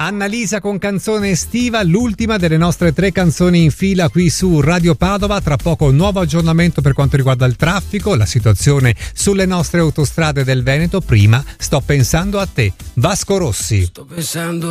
Annalisa con Canzone estiva, l'ultima delle nostre 3 canzoni in fila qui su Radio Padova. Tra poco un nuovo aggiornamento per quanto riguarda il traffico, la situazione sulle nostre autostrade del Veneto. Prima Sto pensando a te, Vasco Rossi. Sto pensando